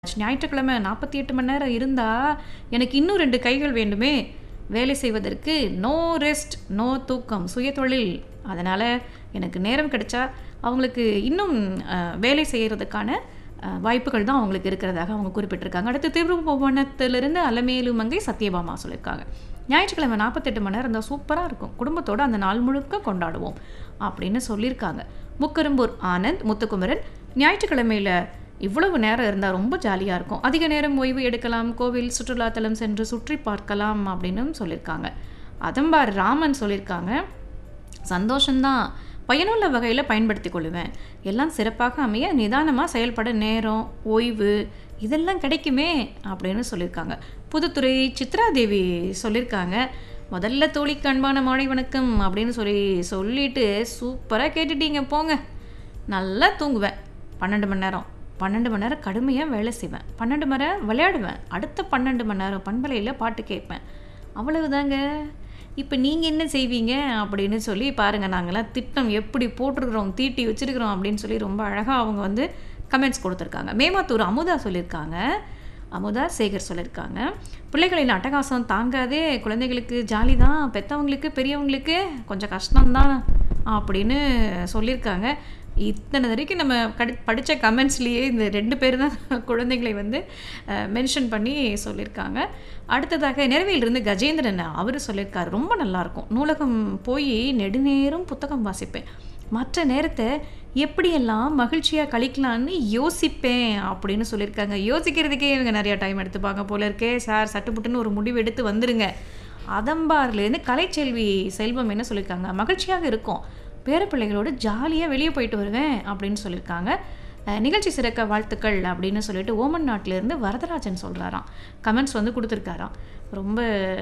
ஞாயிற்றுக்கிழமை 48 மணி நேரம் இருந்தா, எனக்கு இன்னும் 2 கைகள் வேண்டுமே! வேலை செய்வதற்கு. நோ ரெஸ்ட், நோ தூக்கம், சுயதொழில். அதனால எனக்கு நேரம் கிடைச்சா, அவங்களுக்கு இன்னும் வேலை செய்றதுக்கான வாய்ப்புகள் தான் அவங்களுக்கு இருக்கிறதாக அவங்க குறிப்பிட்டிருக்காங்க. அடுத்து திருபுவனத்திலிருந்து அலமேலு மங்கை சத்யபாமா சொல்லியிருக்காங்க. ஞாயிற்றுக்கிழமை 48 மணி நேரம் இருந்தா சூப்பரா இருக்கும். குடும்பத்தோட அந்த நாள் முழுக்க கொண்டாடுவோம். அப்படின்னு சொல்லியிருக்காங்க. முக்கரும்பூர் ஆனந்த், முத்துக்குமரன், ஞாயிற்றுக்கிழமையில இவ்வளவு நேரம் இருந்தால் ரொம்ப ஜாலியாக இருக்கும். அதிக நேரம் ஓய்வு எடுக்கலாம், கோவில் சுற்றுலாத்தலம் சென்று சுற்றி பார்க்கலாம் அப்படின்னு சொல்லியிருக்காங்க. அதம்பார் ராமன் சொல்லியிருக்காங்க, சந்தோஷம்தான், பயனுள்ள வகையில் பயன்படுத்தி கொள்ளுவேன். எல்லாம் சிறப்பாக அமைய நிதானமாக செயல்பட நேரம், ஓய்வு இதெல்லாம் கிடைக்குமே அப்படின்னு சொல்லியிருக்காங்க. புதுத்துறை சித்ராதேவி சொல்லியிருக்காங்க, முதல்ல தோழிக்கு அன்பான மாலை வணக்கம் அப்படின்னு சொல்லிட்டு சூப்பராக கேட்டுட்டீங்க போங்க. நல்லா தூங்குவேன் 12 மணி நேரம். 12 மணி நேரம் கடுமையாக வேலை செய்வேன். 12 மணி நேரம் விளையாடுவேன். அடுத்த 12 மணி நேரம் பண்பலையில் பாட்டு கேட்பேன். அவ்வளவுதாங்க. இப்போ நீங்கள் என்ன செய்வீங்க அப்படின்னு சொல்லி பாருங்கள். நாங்கள்லாம் திட்டம் எப்படி போட்டிருக்கிறோம், தீட்டி வச்சுருக்கிறோம் அப்படின்னு சொல்லி ரொம்ப அழகாக அவங்க வந்து கமெண்ட்ஸ் கொடுத்துருக்காங்க. மேமாத்தூர் அமுதா சொல்லியிருக்காங்க. அமுதா சேகர் சொல்லியிருக்காங்க, பிள்ளைகளின் அட்டகாசம் தாங்காதே, குழந்தைகளுக்கு ஜாலி தான், பெற்றவங்களுக்கு பெரியவங்களுக்கு கொஞ்சம் கஷ்டம்தான் அப்படின்னு சொல்லியிருக்காங்க. இத்தனை வரைக்கும் நம்ம படித்த கமெண்ட்ஸ்லேயே இந்த 2 பேர் தான் குழந்தைகளை வந்து மென்ஷன் பண்ணி சொல்லியிருக்காங்க. அடுத்ததாக நிறவையிலிருந்து கஜேந்திரன் அவர் சொல்லியிருக்காரு, ரொம்ப நல்லாயிருக்கும், நூலகம் போய் நெடுநேரம் புத்தகம் வாசிப்பேன், மற்ற நேரத்தை எப்படியெல்லாம் மகிழ்ச்சியாக கழிக்கலான்னு யோசிப்பேன் அப்படின்னு சொல்லியிருக்காங்க. யோசிக்கிறதுக்கே இவங்க நிறையா டைம் எடுத்துப்பாங்க போல இருக்கே சார், சட்டுப்புட்டுன்னு ஒரு முடிவு எடுத்து வந்துடுங்க. அதம்பார்லேருந்து கலைச்செல்வி செல்வம் என்ன சொல்லியிருக்காங்க, மகிழ்ச்சியாக இருக்கும், பேரப்பிள்ளைகளோடு ஜாலியாக வெளியே போயிட்டு வருவேன் அப்படின்னு சொல்லியிருக்காங்க. நிகழ்ச்சி சிறக்க வாழ்த்துக்கள் அப்படின்னு சொல்லிட்டு ஓமன் நாட்டிலேருந்து வரதராஜன் சொல்கிறாராம். கமெண்ட்ஸ் வந்து கொடுத்துருக்காராம். ரொம்ப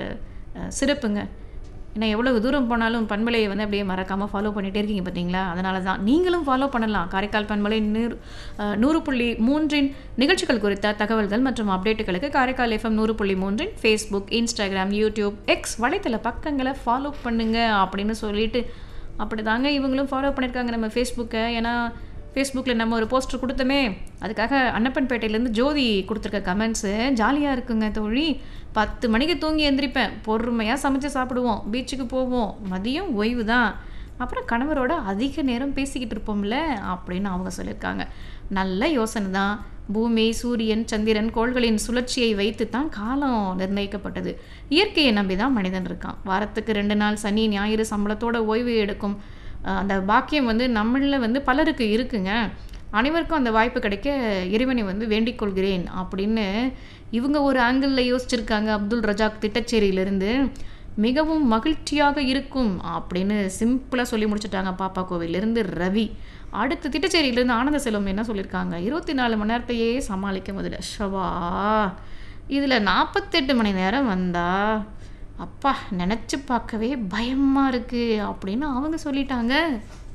சிறப்புங்க. ஏன்னா எவ்வளவு தூரம் போனாலும் பண்பலையை வந்து அப்படியே மறக்காமல் ஃபாலோ பண்ணிகிட்டே இருக்கீங்க பார்த்தீங்களா? அதனால தான் நீங்களும் ஃபாலோ பண்ணலாம். காரைக்கால் பண்பலை 100.3 நிகழ்ச்சிகள் குறித்த தகவல்கள் மற்றும் அப்டேட்டுகளுக்கு Karaikal FM 100.3 Facebook, Instagram, YouTube, X வலைத்தள பக்கங்களை ஃபாலோ பண்ணுங்க அப்படின்னு சொல்லிட்டு அப்படி தாங்க இவங்களும் ஃபாலோ பண்ணியிருக்காங்க நம்ம ஃபேஸ்புக்கை. ஏன்னா ஃபேஸ்புக்கில் நம்ம ஒரு போஸ்டர் கொடுத்தோமே, அதுக்காக அன்னப்பன்பேட்டையிலேருந்து ஜோதி கொடுத்துருக்க கமெண்ட்ஸு ஜாலியாக இருக்குங்க தோழி. 10 மணிக்கு தூங்கி எந்திரிப்பேன், பொறுமையாக சமைச்சு சாப்பிடுவோம், பீச்சுக்கு போவோம், மதியம் ஓய்வு தான், அப்புறம் கணவரோட அதிக நேரம் பேசிக்கிட்டு இருப்போம்ல அப்படின்னு அவங்க சொல்லியிருக்காங்க. நல்ல யோசனை தான். பூமி, சூரியன், சந்திரன், கோள்களின் சுழற்சியை வைத்து தான் காலம் நிர்ணயிக்கப்பட்டது. இயற்கையை நம்பி தான் மனிதன் இருக்கான். வாரத்துக்கு 2 நாள் சனி ஞாயிறு சம்பளத்தோட ஓய்வு எடுக்கும் அந்த பாக்கியம் வந்து நம்மளில் வந்து பலருக்கு இருக்குங்க. அனைவருக்கும் அந்த வாய்ப்பு கிடைக்க இறைவனை வந்து வேண்டிக் கொள்கிறேன் அப்படின்னு இவங்க ஒரு ஆங்கிளில் யோசிச்சிருக்காங்க. அப்துல் ரஜாக் திட்டச்சேரியிலிருந்து மிகவும் மகிழ்ச்சியாக இருக்கும் அப்படின்னு சிம்பிளாக சொல்லி முடிச்சுட்டாங்க. பாப்பா கோவிலிருந்து ரவி. அடுத்து திட்டச்சேரியிலேருந்து ஆனந்த செல்வம் என்ன சொல்லியிருக்காங்க, 24 மணி நேரத்தையே சமாளிக்க முதல்ல ஷவா, இதில் 48 மணி நேரம் வந்தா அப்பா நினச்சி பார்க்கவே பயமாக இருக்குது அப்படின்னு அவங்க சொல்லிட்டாங்க.